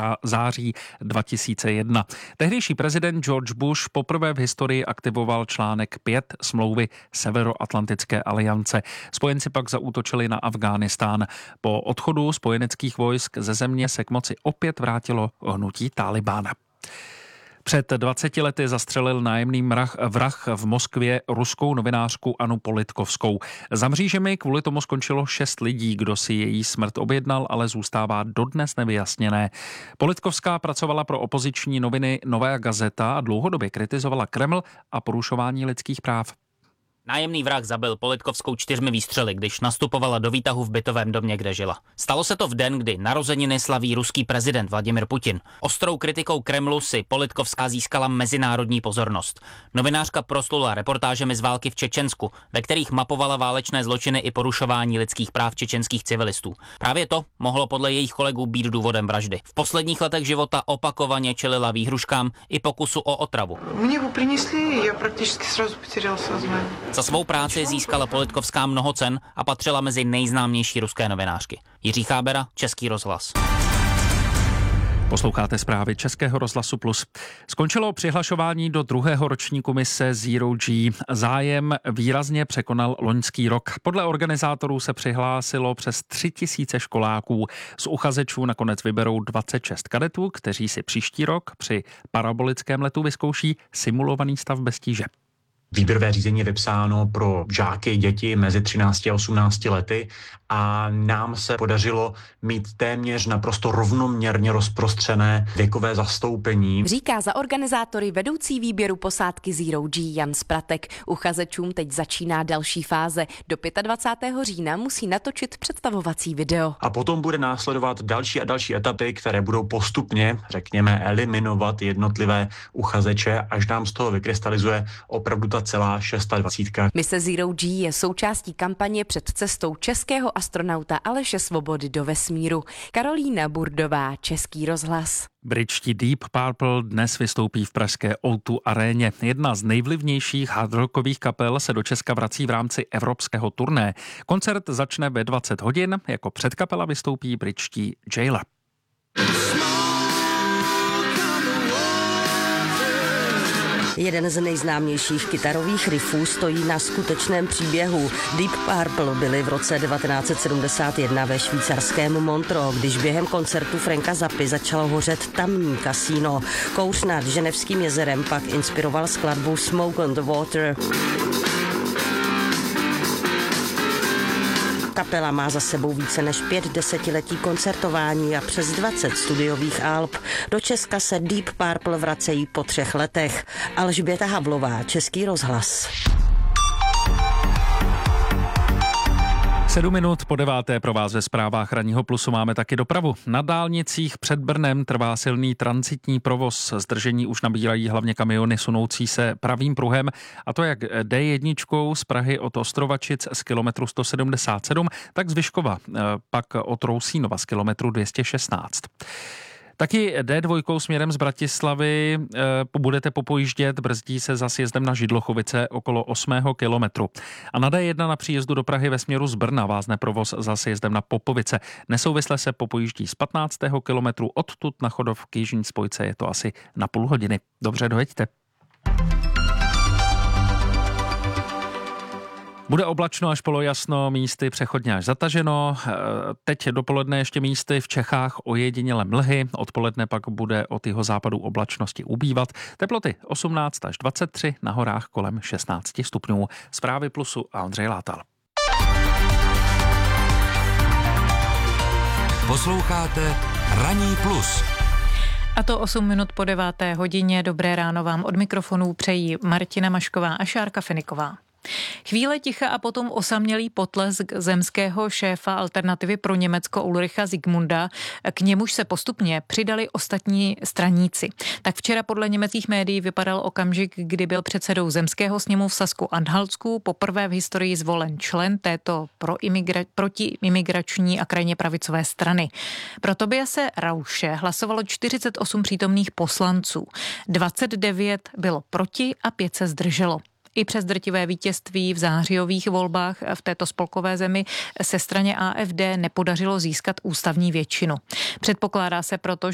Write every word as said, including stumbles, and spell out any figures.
září dva tisíce jedna. Tehdejší prezident George Bush poprvé v historii aktivoval článek pět smlouvy Severoatlantické aliance. Spojenci pak zaútočili na Afghánistán. Po odchodu spojeneckých vojsk ze země se k moci opět vrátilo hnutí Tálibána. Před dvaceti lety zastřelil nájemný mrah, vrah v Moskvě ruskou novinářku Annu Politkovskou. Za mřížemi kvůli tomu skončilo šest lidí, kdo si její smrt objednal, ale zůstává dodnes nevyjasněné. Politkovská pracovala pro opoziční noviny Nová gazeta a dlouhodobě kritizovala Kreml a porušování lidských práv. Nájemný vrah zabil Politkovskou čtyřmi výstřely, když nastupovala do výtahu v bytovém domě, kde žila. Stalo se to v den, kdy narozeniny slaví ruský prezident Vladimir Putin. Ostrou kritikou Kremlu si Politkovská získala mezinárodní pozornost. Novinářka proslula reportážemi z války v Čečensku, ve kterých mapovala válečné zločiny i porušování lidských práv čečenských civilistů. Právě to mohlo podle jejich kolegů být důvodem vraždy. V posledních letech života opakovaně čelila výhruškám i pokusu o otravu. Mě ho přinesli, já prakticky sразу poterяла сознание. Za svou práci získala Politkovská mnoho cen a patřila mezi nejznámější ruské novinářky. Jiří Chábera, Český rozhlas. Posloucháte zprávy Českého rozhlasu Plus. Skončilo přihlašování do druhého ročníku mise Zero G. Zájem výrazně překonal loňský rok. Podle organizátorů se přihlásilo přes tři tisíce školáků. Z uchazečů nakonec vyberou dvacet šest kadetů, kteří si příští rok při parabolickém letu vyzkouší simulovaný stav bez tíže. Výběrové řízení je vypsáno pro žáky, děti mezi třinácti a osmnácti lety a nám se podařilo mít téměř naprosto rovnoměrně rozprostřené věkové zastoupení. Říká za organizátory vedoucí výběru posádky Zero G Jan Spratek. Uchazečům teď začíná další fáze. Do dvacátého pátého října musí natočit představovací video. A potom bude následovat další a další etapy, které budou postupně, řekněme, eliminovat jednotlivé uchazeče, až nám z toho vykrystalizuje opravdu ta celá dvacítka šest. Mise Zero G je součástí kampaně před cestou českého astronauta Aleše Svobody do vesmíru. Karolína Burdová, Český rozhlas. Britští Deep Purple dnes vystoupí v pražské O dva aréně. Jedna z nejvlivnějších hardrockových kapel se do Česka vrací v rámci evropského turné. Koncert začne ve dvacet hodin, jako předkapela vystoupí britští Jailer. Jeden z nejznámějších kytarových riffů stojí na skutečném příběhu. Deep Purple byli v roce devatenáct set sedmdesát jedna ve švýcarském Montreux, když během koncertu Franka Zappy začalo hořet tamní kasíno. Kouř nad Ženevským jezerem pak inspiroval skladbu Smoke on the Water. Kapela má za sebou více než pět desetiletí koncertování a přes dvacet studiových alb. Do Česka se Deep Purple vracejí po třech letech. Alžběta Havlová, Český rozhlas. Sedm minut po deváté pro vás ve zprávách Ranního Plusu máme taky dopravu. Na dálnicích před Brnem trvá silný transitní provoz. Zdržení už nabírají hlavně kamiony sunoucí se pravým pruhem, a to jak D jedna z Prahy od Ostrovačic z kilometru sto sedmdesát sedm, tak z Vyškova, pak od Rousínova z kilometru dvě stě šestnáct. Taky D dva směrem z Bratislavy e, budete popojíždět, brzdí se za sjezdem na Židlochovice okolo osmého kilometru. A na D jedna na příjezdu do Prahy ve směru z Brna vázne provoz za sjezdem na Popovice. Nesouvisle se popojíždí z patnáctého kilometru, odtud na Chodovky jižní spojce je to asi na půl hodiny. Dobře, dojeďte. Bude oblačno až polojasno, místy přechodně až zataženo. Teď dopoledne ještě místy v Čechách ojediněle mlhy, odpoledne pak bude od jihozápadu oblačnosti ubývat. Teploty osmnáct až dvacet tři, na horách kolem šestnáct stupňů. Zprávy Plusu a Ondřej Látal. Posloucháte Ranní Plus. A to osm minut po deváté hodině. Dobré ráno vám od mikrofonů přejí Martina Mašková a Šárka Finiková. Chvíle ticha a potom osamělý potlesk zemského šéfa Alternativy pro Německo Ulricha Zikmunda. K němuž se postupně přidali ostatní straníci. Tak včera podle německých médií vypadal okamžik, kdy byl předsedou zemského sněmu v Sasku-Anhaltsku poprvé v historii zvolen člen této proimigra- protiimigrační a krajně pravicové strany. Pro Tobiase Rausche hlasovalo čtyřicet osm přítomných poslanců. dvacet devět bylo proti a pět se zdrželo. I přes drtivé vítězství v zářijových volbách v této spolkové zemi se straně A F D nepodařilo získat ústavní většinu. Předpokládá se proto,